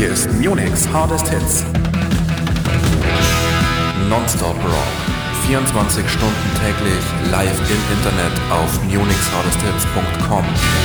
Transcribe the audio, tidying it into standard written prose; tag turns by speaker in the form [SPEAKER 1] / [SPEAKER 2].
[SPEAKER 1] Hier ist Munich's Hardest Hits. Nonstop Rock. 24 Stunden täglich live im Internet auf munichshardesthits.com.